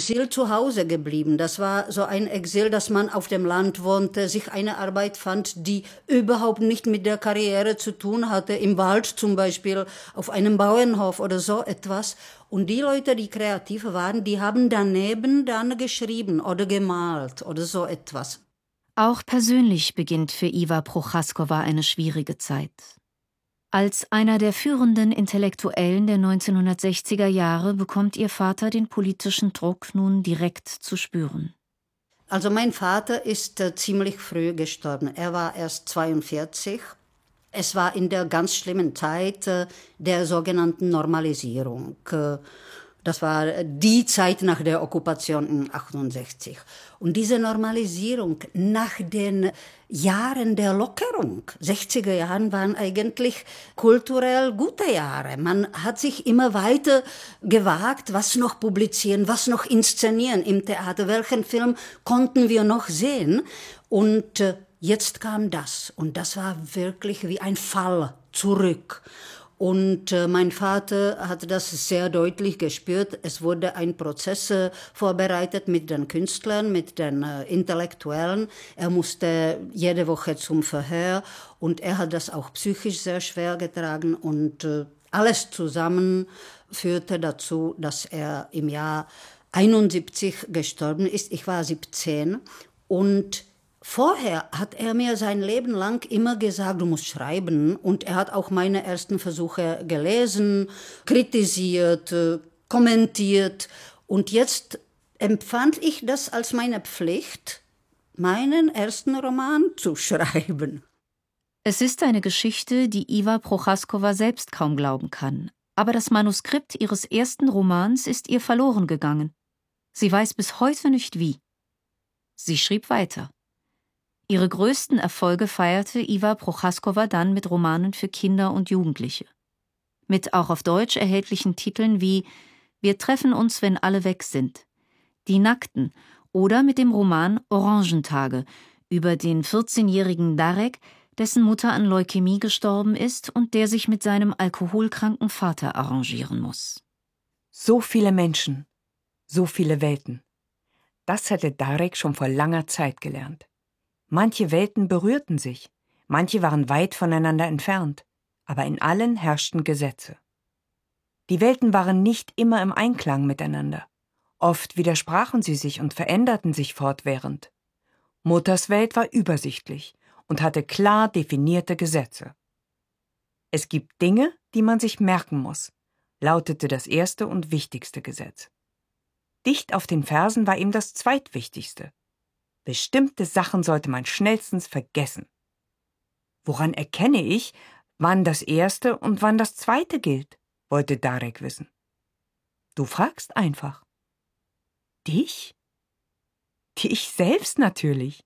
Exil zu Hause geblieben. Das war so ein Exil, dass man auf dem Land wohnte, sich eine Arbeit fand, die überhaupt nicht mit der Karriere zu tun hatte, im Wald zum Beispiel, auf einem Bauernhof oder so etwas. Und die Leute, die kreativ waren, die haben daneben dann geschrieben oder gemalt oder so etwas. Auch persönlich beginnt für Iva Prochaskowa eine schwierige Zeit. Als einer der führenden Intellektuellen der 1960er Jahre bekommt ihr Vater den politischen Druck nun direkt zu spüren. Also mein Vater ist ziemlich früh gestorben. Er war erst 42. Es war in der ganz schlimmen Zeit der sogenannten Normalisierung. Das war die Zeit nach der Okkupation in 1968. Und diese Normalisierung nach den Jahren der Lockerung, 60er Jahren waren eigentlich kulturell gute Jahre. Man hat sich immer weiter gewagt, was noch publizieren, was noch inszenieren im Theater, welchen Film konnten wir noch sehen. Und jetzt kam das. Und das war wirklich wie ein Fall zurück. Und mein Vater hat das sehr deutlich gespürt. Es wurde ein Prozess vorbereitet mit den Künstlern, mit den Intellektuellen. Er musste jede Woche zum Verhör und er hat das auch psychisch sehr schwer getragen. Und alles zusammen führte dazu, dass er im Jahr 71 gestorben ist. Ich war 17 und vorher hat er mir sein Leben lang immer gesagt, du musst schreiben. Und er hat auch meine ersten Versuche gelesen, kritisiert, kommentiert. Und jetzt empfand ich das als meine Pflicht, meinen ersten Roman zu schreiben. Es ist eine Geschichte, die Iva Prochaskowa selbst kaum glauben kann. Aber das Manuskript ihres ersten Romans ist ihr verloren gegangen. Sie weiß bis heute nicht wie. Sie schrieb weiter. Ihre größten Erfolge feierte Iva Prochaskowa dann mit Romanen für Kinder und Jugendliche. Mit auch auf Deutsch erhältlichen Titeln wie »Wir treffen uns, wenn alle weg sind«, »Die Nackten« oder mit dem Roman »Orangentage« über den 14-jährigen Darek, dessen Mutter an Leukämie gestorben ist und der sich mit seinem alkoholkranken Vater arrangieren muss. So viele Menschen, so viele Welten. Das hätte Darek schon vor langer Zeit gelernt. Manche Welten berührten sich, manche waren weit voneinander entfernt, aber in allen herrschten Gesetze. Die Welten waren nicht immer im Einklang miteinander. Oft widersprachen sie sich und veränderten sich fortwährend. Mutters Welt war übersichtlich und hatte klar definierte Gesetze. Es gibt Dinge, die man sich merken muss, lautete das erste und wichtigste Gesetz. Dicht auf den Fersen war ihm das zweitwichtigste. Bestimmte Sachen sollte man schnellstens vergessen. Woran erkenne ich, wann das erste und wann das zweite gilt, wollte Darek wissen. Du fragst einfach. Dich? Dich selbst natürlich.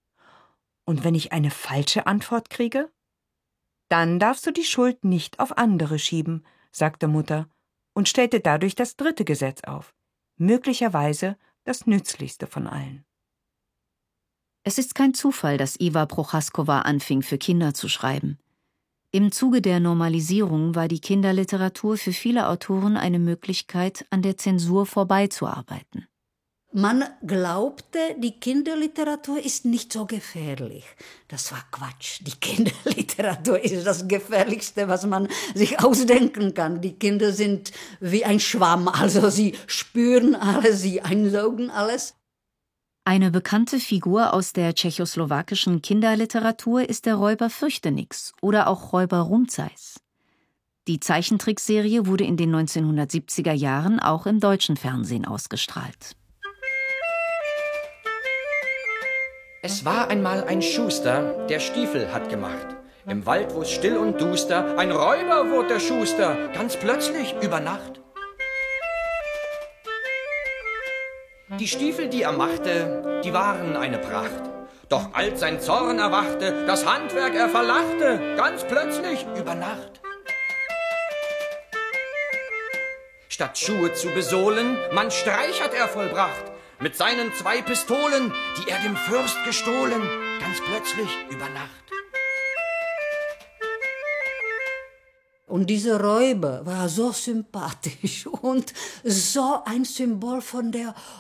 Und wenn ich eine falsche Antwort kriege? Dann darfst du die Schuld nicht auf andere schieben, sagte Mutter und stellte dadurch das dritte Gesetz auf, möglicherweise das nützlichste von allen. Es ist kein Zufall, dass Iva Prochaskowa anfing, für Kinder zu schreiben. Im Zuge der Normalisierung war die Kinderliteratur für viele Autoren eine Möglichkeit, an der Zensur vorbeizuarbeiten. Man glaubte, die Kinderliteratur ist nicht so gefährlich. Das war Quatsch. Die Kinderliteratur ist das Gefährlichste, was man sich ausdenken kann. Die Kinder sind wie ein Schwamm, also sie spüren alles, sie einsaugen alles. Eine bekannte Figur aus der tschechoslowakischen Kinderliteratur ist der Räuber Fürchtenix oder auch Räuber Rumzeis. Die Zeichentrickserie wurde in den 1970er Jahren auch im deutschen Fernsehen ausgestrahlt. Es war einmal ein Schuster, der Stiefel hat gemacht. Im Wald, wo's still und duster, ein Räuber wurde der Schuster, ganz plötzlich über Nacht. Die Stiefel, die er machte, die waren eine Pracht. Doch als sein Zorn erwachte, das Handwerk er verlachte, ganz plötzlich über Nacht. Statt Schuhe zu besohlen, man Streich hat er vollbracht. Mit seinen 2 Pistolen, die er dem Fürst gestohlen, ganz plötzlich über Nacht. Und dieser Räuber war so sympathisch und so ein Symbol von der